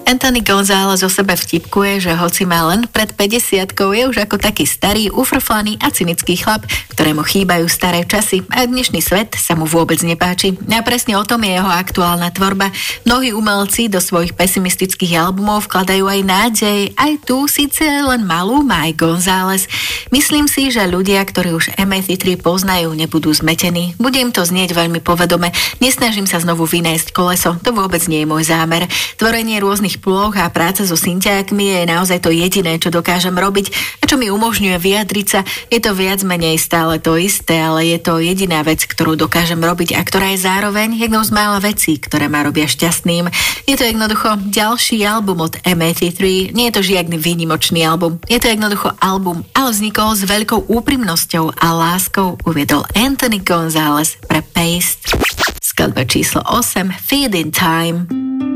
Anthony González o sebe vtipkuje, že hoci má len pred 50-kou, je už ako taký starý, ufrflaný a cynický chlap, ktorému chýbajú staré časy a dnešný svet sa mu vôbec nepáči. A presne o tom je jeho aktuálna tvorba. Mnohí umelci do svojich pesimistických albumov vkladajú aj nádej, aj tu síce len malú má aj González. Myslím si, že ľudia, ktorí už MP3 poznajú, nebudú zmetení. Bude im to znieť veľmi povedome. Nesnažím sa znovu vynájsť koleso, to vôbec nie je môj zámer. Tvorenie rôznych ploch a práca so syntiákmi je naozaj to jediné, čo dokážem robiť a čo mi umožňuje vyjadriť sa. Je to viac menej stále to isté, ale je to jediná vec, ktorú dokážem robiť a ktorá je zároveň jednou z mála vecí, ktoré ma robia šťastným. Je to jednoducho ďalší album od M83, nie je to žiadny výnimočný album. Je to jednoducho album, ale vznikol s veľkou úprimnosťou a láskou, uviedol Anthony González pre Paste. Skladba číslo 8, Feeding Time.